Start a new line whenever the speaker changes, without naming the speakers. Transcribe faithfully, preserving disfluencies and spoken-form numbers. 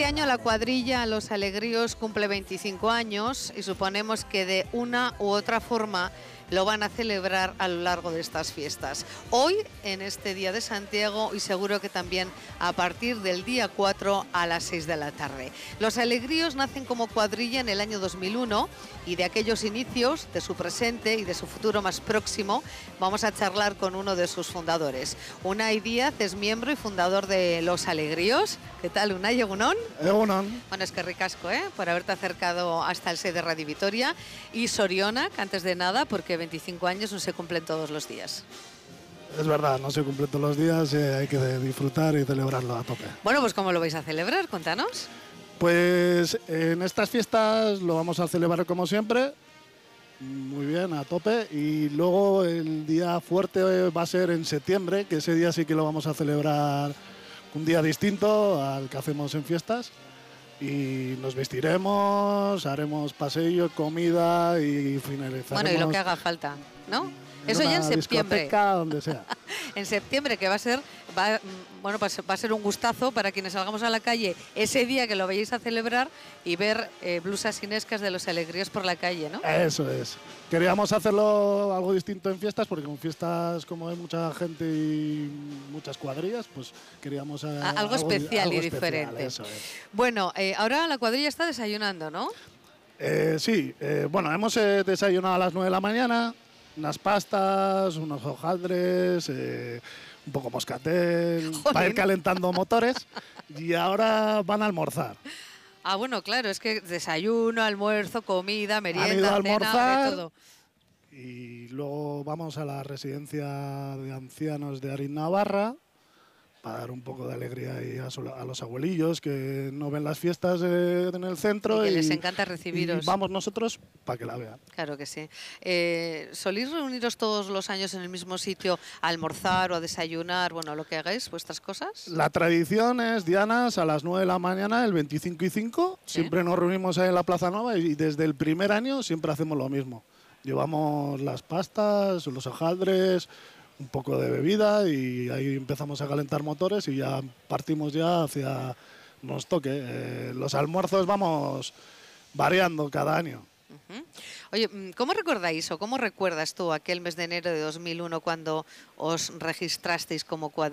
Este año la cuadrilla Los Alegríos cumple veinticinco años y suponemos que de una u otra forma lo van a celebrar a lo largo de estas fiestas. Hoy, en este Día de Santiago, y seguro que también a partir del día cuatro a las seis de la tarde. Los Alegríos nacen como cuadrilla en el año dos mil uno y de aquellos inicios, de su presente y de su futuro más próximo, vamos a charlar con uno de sus fundadores. Unai Díaz es miembro y fundador de Los Alegríos. ¿Qué tal, Unai? ¿Egunon?
Egunon.
Bueno, es que ricasco, ¿eh? Por haberte acercado hasta el sede de Radio Vitoria. Y Soriona, que antes de nada, porque veinticinco años no se cumplen todos los días.
Es verdad, no se cumplen todos los días, eh, hay que disfrutar y celebrarlo a tope.
Bueno, pues ¿cómo lo vais a celebrar? Cuéntanos.
Pues en estas fiestas lo vamos a celebrar como siempre, muy bien, a tope, y luego el día fuerte va a ser en septiembre, que ese día sí que lo vamos a celebrar un día distinto al que hacemos en fiestas. Y nos vestiremos, haremos paseo, comida y finalizaremos.
Bueno, y lo que haga falta, ¿no? Eso ya en septiembre.
Donde sea.
En septiembre, que va a ser, va, bueno, va a ser un gustazo para quienes salgamos a la calle ese día que lo vayáis a celebrar y ver eh, blusas inescas de Los Alegríos por la calle, ¿no?
Eso es. Queríamos hacerlo algo distinto en fiestas, porque en fiestas, como hay mucha gente y muchas cuadrillas, pues queríamos eh,
algo, algo especial
algo
y
especial,
diferente.
Eso es.
Bueno, eh, ahora la cuadrilla está desayunando, ¿no?
Eh, sí, eh, bueno, hemos eh, desayunado a las nueve de la mañana. Unas pastas, unos hojaldres, eh, un poco moscatel,
Jolín.
Para ir calentando motores, y ahora van a almorzar.
Ah, bueno, claro, es que desayuno, almuerzo, comida, merienda,
Han ido a
cena,
almorzar,
de todo.
Y luego vamos a la residencia de ancianos de Arín Navarra para dar un poco de alegría ahí a, a los abuelillos que no ven las fiestas eh, en el centro.
Y que
y,
les encanta recibiros.
Y vamos nosotros para que la vean.
Claro que sí. Eh, ¿Solís reuniros todos los años en el mismo sitio a almorzar o a desayunar, bueno, lo que hagáis, vuestras cosas?
La tradición es, Dianas, a las nueve de la mañana, el veinticinco y cinco, ¿sí? Siempre nos reunimos ahí en la Plaza Nueva y desde el primer año siempre hacemos lo mismo. Llevamos las pastas, los hojaldres, un poco de bebida y ahí empezamos a calentar motores y ya partimos ya hacia nos toque. Eh, los almuerzos vamos variando cada año.
Uh-huh. Oye, ¿cómo recordáis o cómo recuerdas tú aquel mes de enero de dos mil uno cuando os registrasteis como cuadrilla?